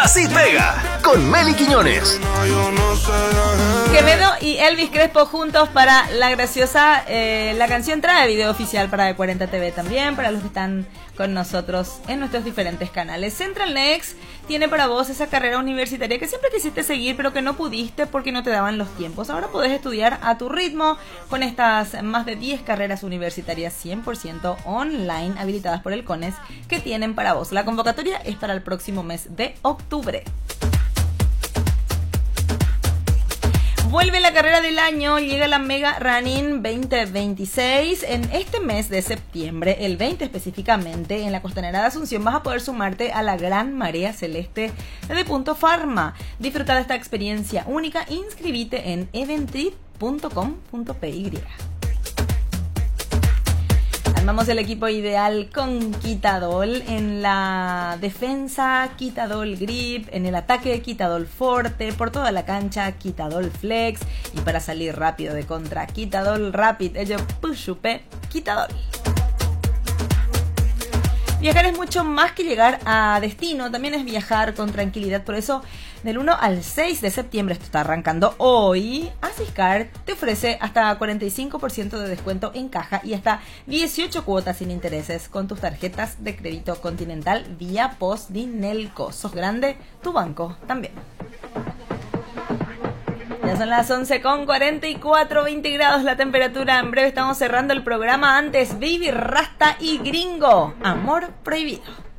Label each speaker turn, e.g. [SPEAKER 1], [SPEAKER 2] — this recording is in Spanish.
[SPEAKER 1] Así pega, con Meli Quiñones.
[SPEAKER 2] Quevedo y Elvis Crespo juntos para la graciosa, la canción trae video oficial para E40 TV también, para los que están con nosotros en nuestros diferentes canales. Central Next tiene para vos esa carrera universitaria que siempre quisiste seguir pero que no pudiste porque no te daban los tiempos. Ahora podés estudiar a tu ritmo con estas más de 10 carreras universitarias 100% online habilitadas por el CONES que tienen para vos. La convocatoria es para el próximo mes de octubre. Vuelve la carrera del año, llega la Mega Running 2026. En este mes de septiembre, el 20 específicamente, en la Costanera de Asunción vas a poder sumarte a la Gran Marea Celeste de Punto Pharma. Disfruta de esta experiencia única, inscribite en eventrip.com.py. Armamos el equipo ideal con Quitadol. En la defensa, Quitadol Grip. En el ataque, Quitadol Forte. Por toda la cancha, Quitadol Flex. Y para salir rápido de contra, Quitadol Rapid. Ello Pushupe Quitadol. Viajar es mucho más que llegar a destino, también es viajar con tranquilidad. Por eso, del 1 al 6 de septiembre, esto está arrancando hoy, Asiscar te ofrece hasta 45% de descuento en caja y hasta 18 cuotas sin intereses con tus tarjetas de crédito Continental vía Postdinelco. ¿Sos grande? Tu banco también. Ya son las 11:44, 20 grados la temperatura. En breve estamos cerrando el programa. Antes, Baby Rasta y Gringo, Amor Prohibido.